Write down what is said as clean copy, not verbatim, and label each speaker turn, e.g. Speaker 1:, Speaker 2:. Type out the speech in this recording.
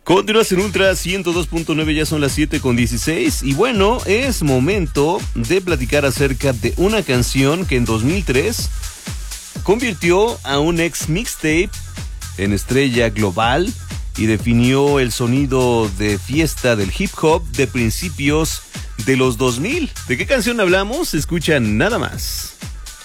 Speaker 1: Continúas en Ultra 102.9, ya son las 7:16 y bueno, es momento de platicar acerca de una canción que en 2003 convirtió a un ex mixtape en estrella global y definió el sonido de fiesta del hip hop de principios de los 2000. ¿De qué canción hablamos? Escuchan nada más.